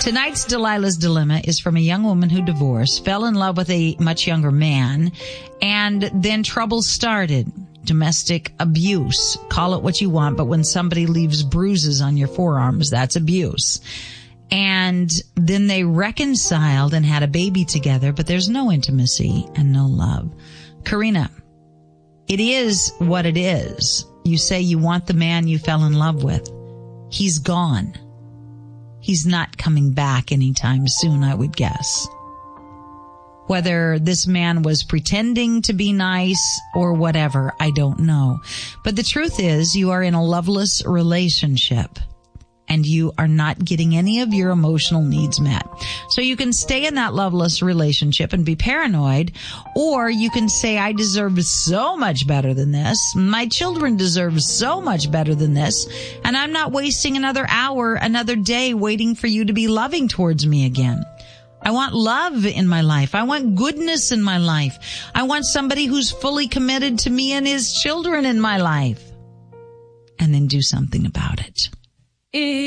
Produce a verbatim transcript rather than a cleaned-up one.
Tonight's Delilah's Dilemma is from a young woman who divorced, fell in love with a much younger man, and then trouble started. Domestic abuse. Call it what you want, but when somebody leaves bruises on your forearms, that's abuse. And then they reconciled and had a baby together, but there's no intimacy and no love. Karina, it is what it is. You say you want the man you fell in love with. He's gone. He's not coming back anytime soon, I would guess. Whether this man was pretending to be nice or whatever, I don't know. But the truth is, you are in a loveless relationship and you are not getting any of your emotional needs met. So you can stay in that loveless relationship and be paranoid, or you can say, I deserve so much better than this. My children deserve so much better than this. And I'm not wasting another hour, another day waiting for you to be loving towards me again. I want love in my life. I want goodness in my life. I want somebody who's fully committed to me and his children in my life. And then do something about it.